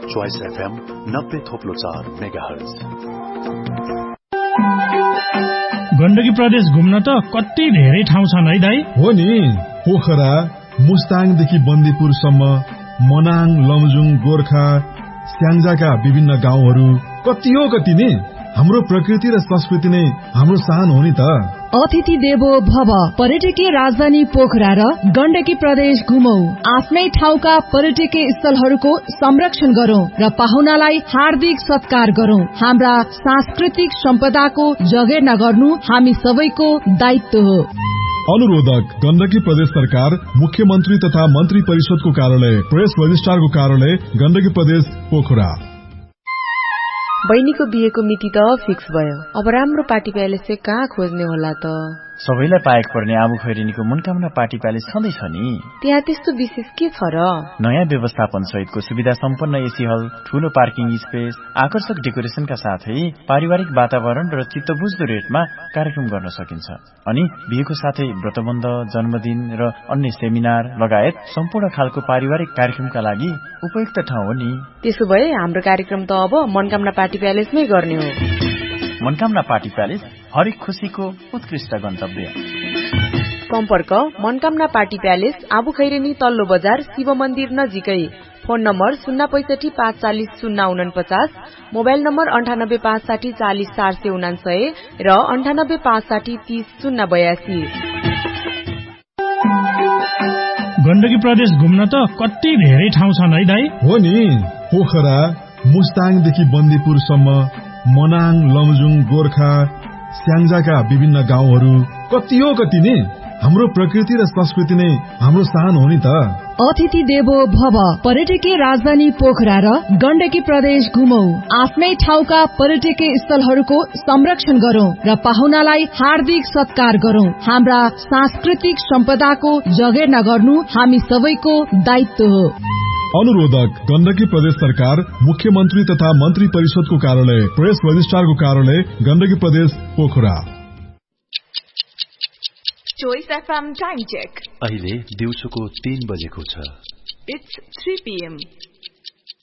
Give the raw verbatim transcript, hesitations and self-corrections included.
Choice FM नब्बे थोप्लो चार megahertz. Gandaki प्रदेश घुम्न त कति धेरै ठाउँ छन् है दाइ? हो नि, पोखरा, मुस्ताङदेखि बन्दीपुरसम्म, मनाङ, लमजुङ, गोर्खा, स्याङ्जाका विभिन्न गाउँहरू कति हो कति नि। हाम्रो प्रकृति र संस्कृति नै हाम्रो शान हो नि त। अतिथि देवो भव। पर्यटकीय राजधानी पोखरा र गण्डकी प्रदेश घुमौ। आफ्नै ठाउँका पर्यटकीय स्थलहरूको संरक्षण गरौं र पाहुनालाई हार्दिक सत्कार गरौं। हाम्रा सांस्कृतिक सम्पदाको जगेर्ना गर्नु हामी सबैको दायित्व हो। अनुरोधक गण्डकी प्रदेश सरकार, मुख्यमन्त्री तथा मन्त्री परिषदको कार्यालय, प्रेस रजिस्ट्रारको कार्यालय, गण्डकी प्रदेश पोखरा। बहिनीको बिहेको मिति त फिक्स भयो। अब राम्रो पार्टी प्यालेस चाहिँ कहाँ खोज्ने होला त? सबैलाई पाएक पर्ने आबु खैरेनीको मनकामना पार्टी प्यालेस छँदैछ नि। त्यहाँ त्यस्तो विशेष के छ र? नयाँ व्यवस्थापन सहितको सुविधा सम्पन्न एसी हल, ठूलो पार्किङ स्पेस, आकर्षक डेकोरेसनका साथै पारिवारिक वातावरण र चित्तबुझ्दो रेटमा कार्यक्रम गर्न सकिन्छ। अनि बिहेको साथै व्रतबन्ध, जन्मदिन र अन्य सेमिनार लगायत सम्पूर्ण खालको पारिवारिक कार्यक्रमका लागि उपयुक्त ठाउँ हो नि। त्यसो भए हाम्रो कार्यक्रम त अब मनकामना पार्टी प्यालेसमै गर्ने हो। मनकामना पार्टी प्यालेस हरेक खुशीको उत्कृष्ट गन्तव्य। सम्पर्क मनकामना पार्टी प्यालेस, आबु खैरेनी तल्लो बजार, शिव मन्दिर नजिकै। फोन नम्बर शून्य पैसठी पाँच चालिस शून्य उनपचास, मोबाइल नम्बर अन्ठानब्बे पाँच साठी चालिस चार सय उनासय र अन्ठानब्बे पाँच साठी तीस शून्य बयासी। गण्डकी प्रदेश घुम्न त कति धेरै ठाउँ छन् है दाइ? हो नि, पोखरा, मुस्ताङदेखि बन्दीपुरसम्म, मनाङ, लमजुङ, गोर्खा, स्याङ्जाका विभिन्न गाउँहरू कति हो कति नि। हाम्रो प्रकृति र संस्कृति नै हाम्रो शान हो नि त। अतिथि देवो भव। पर्यटकीय राजधानी पोखरा र गण्डकी प्रदेश घुमौ। आफ्नै ठाउँका पर्यटकीय स्थलहरूको संरक्षण गरौं र पाहुनालाई हार्दिक सत्कार गरौं। हाम्रा सांस्कृतिक सम्पदाको जगेर्ना गर्नु हामी सबैको दायित्व हो। अनुरोधक गण्डकी प्रदेश सरकार, मुख्यमन्त्री तथा मन्त्री परिषदको कार्यालय, प्रेस रजिस्ट्रारको कार्यालय, गण्डकी प्रदेश Pokhara. Choice FM time check. अहिले दिउँसोको तीन बजेको छ। It's three p m